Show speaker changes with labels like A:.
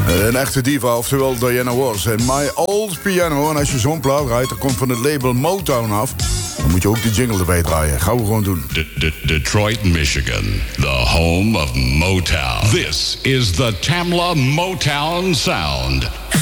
A: Een echte diva, oftewel Diana Ross. En My Old Piano. En als je zo'n plaat draait, dat komt van het label Motown af. Dan moet je ook die jingle erbij draaien. Gaan we gewoon doen.
B: Detroit, Michigan. The home of Motown. This is the Tamla Motown Sound.